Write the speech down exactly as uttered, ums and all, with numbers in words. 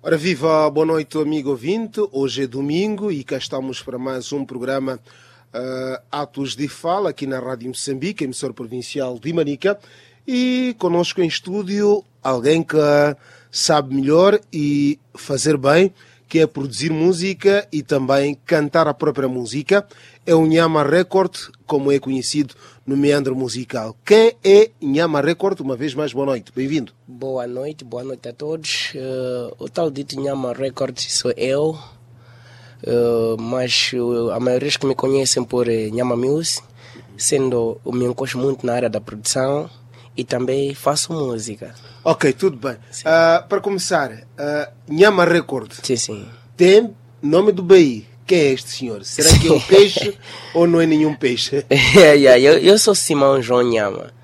Ora viva, boa noite amigo ouvinte, hoje é domingo e cá estamos para mais um programa uh, Atos de Fala aqui na Rádio Moçambique, emissora provincial de Manica, e conosco em estúdio alguém que sabe melhor e fazer bem, que é produzir música e também cantar a própria música. É o Nhama Record, como é conhecido no meandro musical. Quem é Nhama Record? Uma vez mais, boa noite, bem-vindo. Boa noite, boa noite a todos. Uh, o tal dito Nhama Record sou eu, uh, mas uh, a maioria que me conhecem por uh, Nhama Music, sendo eu me encosto muito na área da produção e também faço música. Ok, tudo bem. Uh, para começar, uh, Nhama Record. Sim, sim. Tem nome do B I. Quem é este senhor? Será que é um peixe ou não é nenhum peixe? yeah, yeah. eu, eu sou Simão João Nhama.